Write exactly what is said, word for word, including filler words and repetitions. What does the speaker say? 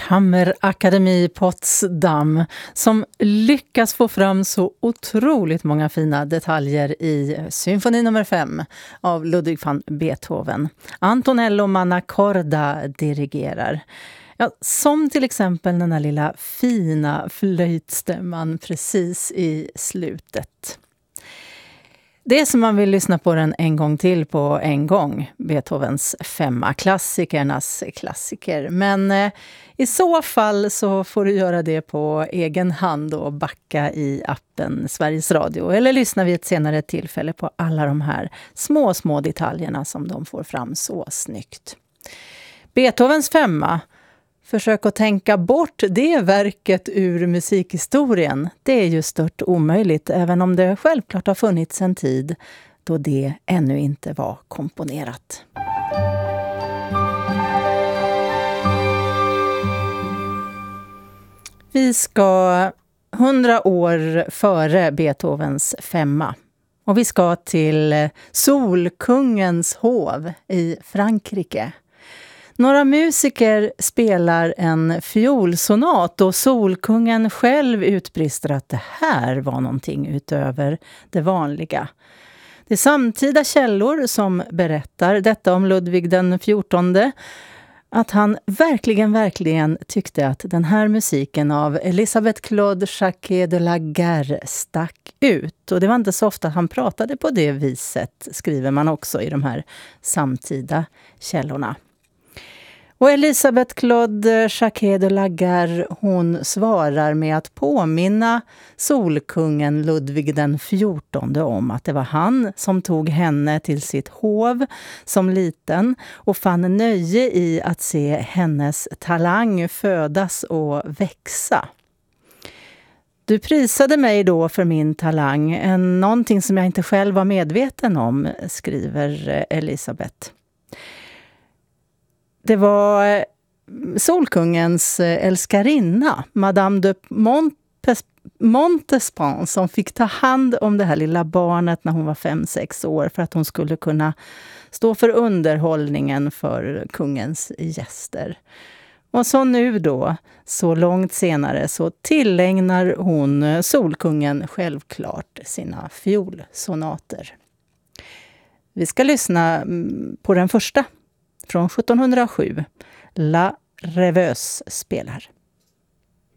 Kammerakademi Potsdam som lyckas få fram så otroligt många fina detaljer i symfoni nummer fem av Ludwig van Beethoven. Antonello Mannacorda dirigerar. Ja, som till exempel den här lilla fina flöjtstämman precis i slutet. Det är som man vill lyssna på den en gång till på en gång. Beethovens femma, klassikernas klassiker. Men eh, i så fall så får du göra det på egen hand och backa i appen Sveriges Radio. Eller lyssna vid ett senare tillfälle på alla de här små, små detaljerna som de får fram så snyggt. Beethovens femma. Försök att tänka bort det verket ur musikhistorien. Det är ju stört omöjligt, även om det självklart har funnits en tid då det ännu inte var komponerat. Vi ska hundra år före Beethovens femma. Och vi ska till Solkungens hov i Frankrike. Några musiker spelar en fiolsonat och Solkungen själv utbrister att det här var någonting utöver det vanliga. Det är samtida källor som berättar detta om Ludvig den fjortonde. Att han verkligen, verkligen tyckte att den här musiken av Elisabeth Claude Jacquet de la Guerre stack ut. Och det var inte så ofta han pratade på det viset, skriver man också i de här samtida källorna. Och Elisabeth Claude Jacquet de la Guerre, hon svarar med att påminna Solkungen Ludvig den fjortonde om att det var han som tog henne till sitt hov som liten och fann nöje i att se hennes talang födas och växa. Du prisade mig då för min talang, en, någonting som jag inte själv var medveten om, skriver Elisabeth. Det var Solkungens älskarinna, Madame de Montespan, som fick ta hand om det här lilla barnet när hon var fem sex år för att hon skulle kunna stå för underhållningen för kungens gäster. Och så nu då, så långt senare, så tillägnar hon Solkungen självklart sina fiolsonater. Vi ska lyssna på den första. Från sjuttonhundrasju, La Rêveuse spelar.